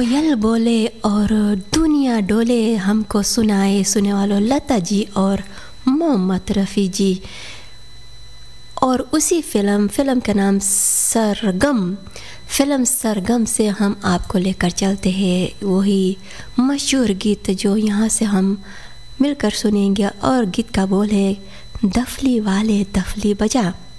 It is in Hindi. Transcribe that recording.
कोयल बोले और दुनिया डोले हमको सुनाए सुने वालों लता जी और मोहम्मद रफ़ी जी। और उसी फिल्म का नाम सरगम। फिल्म सरगम से हम आपको लेकर चलते हैं वही मशहूर गीत जो यहाँ से हम मिलकर सुनेंगे। और गीत का बोल है दफली वाले दफली बजा।